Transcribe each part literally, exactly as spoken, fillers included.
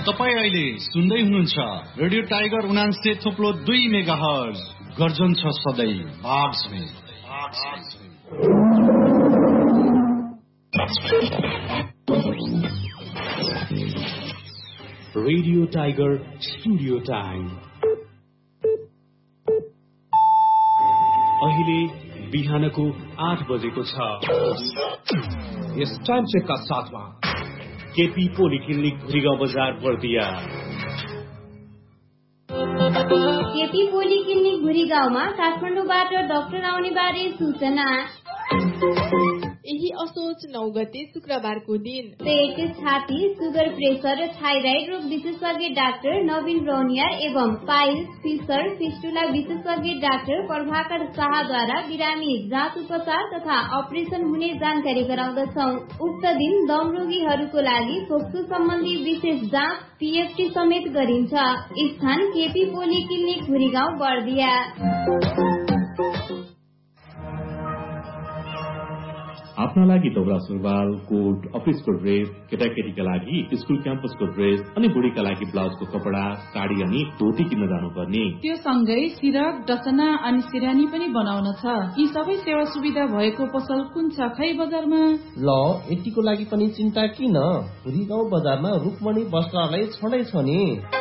तपाईं अहिले सुन्दै हुनुहुन्छ रेडियो टाइगर उनान्से थोप्लो दुई मेगा हर्ज गर्जन छ सधैँ बाग्स में रेडियो टाइगर स्टुडियो टाइम अहिले बिहानको आठ बजेको छ। यस टाइम चेकका साथमा केपी पोलिक्लिनिक भुरीगाउँ बजार बर्दिया। केपी पोलिक्लिनिक भुरीगाउँमा काठमाडौँबाट डाक्टर आउने बारे सूचना। यही असोज नौ गते शुक्रबारको दिन पेट, छाती, सुगर, प्रेसर र थाइराइड रोग विशेषज्ञ डाक्टर नवीन रौनियार एवं पाइल्स, फिसर, फिस्टुला विशेषज्ञ डाक्टर प्रभाकर शाहद्वारा बिरामी जाँच उपचार तथा अपरेसन हुने जानकारी गराउँदछौ। उक्त दिन दम रोगीहरूको लागि फोक्सो सम्बन्धी विशेष जाँच पीएफटी समेत गरिन्छ। स्थान केपी पोलिक्लिनिक भुरीगाउँ बर्दिया। आफ्ना लागि दौरा सुरुवाल, कोट, अफिसको ड्रेस, केटाकेटीका लागि स्कुल क्याम्पसको ड्रेस अनि बुढीका लागि ब्लाउजको कपडा, साडी अनि धोती किन्न जानुपर्ने। त्यो सँगै सिरक, डसना अनि सिरानी पनि बनाउन छ। यी सबै सेवा सुविधा भएको पसल कुन छ खै बजारमा? ल यतिको लागि पनि चिन्ता किन, भुरीगाउँ बजारमा रुकमणी वस्त्रालय छँदै छ नि।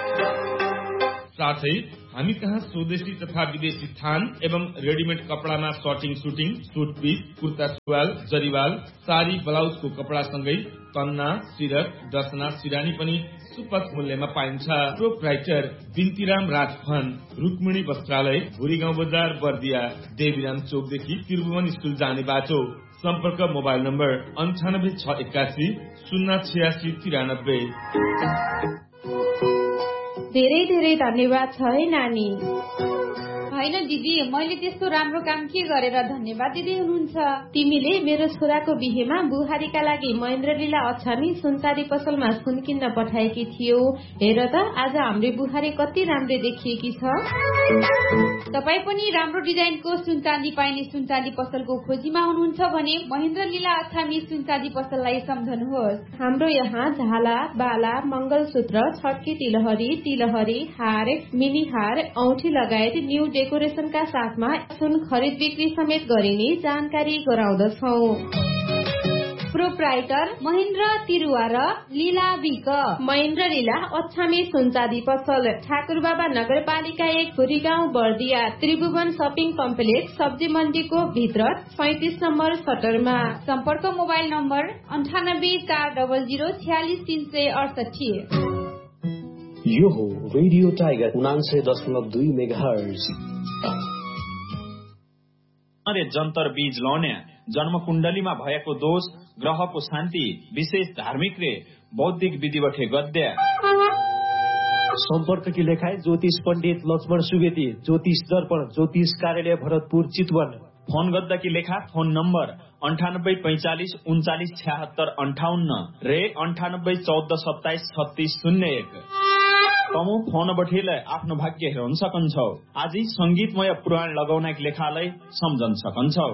साथै हामी कहाँ स्वदेशी तथा विदेशी थान एवं readymade कपडामा shirting, shooting, suit piece, kurta सुरुवाल, जरिवाल, साडी, ब्लाउजको कपडासँगै कन्ना, सिरक, डसना, सिरानी पनि सुपथ मूल्यमा पाइन्छ। प्रोप्राइटर बिन्तीराम राजफन, रुक्मिणी वस्त्रालय, भुरीगाउँ बजार बर्दिया, देवीराम चौकदेखि त्रिभुवन स्कुल जाने बाटो। सम्पर्क मोबाइल नम्बर अन्ठानब्बे छ एकासी शून्य छयासी तिरानब्बे। धेरै धेरै धन्यवाद छ है नानी। होइन दिदी, मैले त्यस्तो राम्रो काम के गरेर धन्यवाद दिँदै हुनुहुन्छ? तिमीले मेरो छोराको बिहेमा बुहारीका लागि महेन्द्र लीला अछामी सुनचाँदी पसलमा सुन किन्न पठाएकी थियो। हेर त आज हाम्रो बुहारी कति राम्रो देखिएकी छ। तपाईँ पनि राम्रो डिजाइनको सुनचाँदी पाइने सुनचाँदी पसलको खोजीमा हुनुहुन्छ भने महेन्द्र लीला अछामी सुनचाँदी पसललाई सम्झनुहोस्। हाम्रो यहाँ झाला, बाला, मंगलसूत्र, छड्के तिलहरी, तिलहरी, हार, मिनी हार, औठी लगायत न्यू डेकोरेशनका साथमा सुन खरिद बिक्री समेत गरिने जानकारी गराउँदछौ। प्रोप्राइटर महेन्द्र तिरुवा र लीला बिक, महेन्द्र लीला अछामी सुनचाँदी पसल, ठाकुरबाबा नगरपालिका एक भुरीगाउँ बर्दिया, त्रिभुवन शपिङ कम्प्लेक्स, सब्जी मण्डीको भित्र सैतिस नम्बर सटरमा। सम्पर्क मोबाइल नम्बर अन्ठानब्बे चार डबल जिरो छयालिस तीन सय अडसठी। यो हो रेडियो टाइगर उनान्से दशमलव दुई मेगाहर्ज। अरे जन्तर बीज लाउने जन्म कुण्डलीमा भएको दोष, ग्रहको शान्ति, विशेष धार्मिक रे बौद्धिक विधिवठे गद्य। सम्पर्क की लेखाई ज्योतिष पण्डित लक्ष्मण सुवेदी, ज्योतिष दर्पण, ज्योतिष कार्यालय भरतपुर चितवन। फोन गद्दा की लेखा फोन नम्बर अन्ठानब्बे पैंचालिस उन्चालिस छ्याहत्तर अन्ठाउन्न रे अन्ठानब्बे चौध सत्ताइस छत्तीस शून्य एक। तमु फोन बठेलाई आफ्नो भाग्य हेर्न सकन्छौ। आजै संगीतमय पुराण लगाउनका लेखालाई सम्झन सकन्छौ।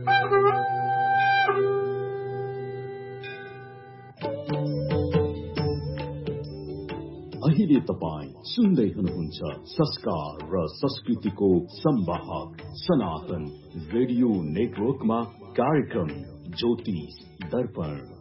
अहिले तपाईँ सुन्दै हुनुहुन्छ संस्कार र संस्कृतिको संवाहक सनातन रेडियो नेटवर्कमा कार्यक्रम ज्योतिष दर्पण।